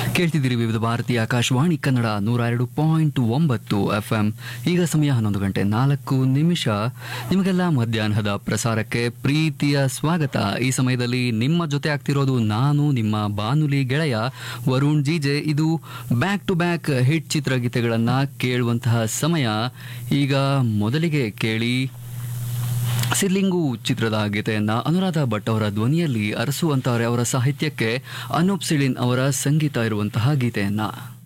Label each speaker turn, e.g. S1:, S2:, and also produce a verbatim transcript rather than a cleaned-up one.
S1: ಕೇಳ್ತಿದ್ದೀರಿ ವಿವಿಧ ಭಾರತೀಯ ಆಕಾಶವಾಣಿ ಕನ್ನಡ ನೂರ ಎರಡು ಪಾಯಿಂಟ್ ಒಂಬತ್ತು ಎಫ್ ಎಂ. ಈಗ ಸಮಯ ಹನ್ನೊಂದು ಗಂಟೆ ನಾಲ್ಕು ನಿಮಿಷ. ನಿಮಗೆಲ್ಲ ಮಧ್ಯಾಹ್ನದ ಪ್ರಸಾರಕ್ಕೆ ಪ್ರೀತಿಯ ಸ್ವಾಗತ. ಈ ಸಮಯದಲ್ಲಿ ನಿಮ್ಮ ಜೊತೆ ಆಗ್ತಿರೋದು ನಾನು ನಿಮ್ಮ ಬಾನುಲಿ ಗೆಳೆಯ ವರುಣ್ ಜಿಜೆ. ಇದು ಬ್ಯಾಕ್ ಟು ಬ್ಯಾಕ್ ಹಿಟ್ ಚಿತ್ರಗೀತೆಗಳನ್ನ ಕೇಳುವಂತಹ ಸಮಯ. ಈಗ ಮೊದಲಿಗೆ ಕೇಳಿ ಸಿದ್ಲಿಂಗು ಚಿತ್ರದ ಗೀತೆಯನ್ನ ಅನುರಾಧ ಭಟ್ ಅವರ ಧ್ವನಿಯಲ್ಲಿ ಅರಸು ಅಂತಾರೆ ಅವರ ಸಾಹಿತ್ಯಕ್ಕೆ ಅನೂಪ್ ಸಿಳಿನ್ ಅವರ ಸಂಗೀತ ಇರುವಂತಹ ಗೀತೆಯನ್ನ.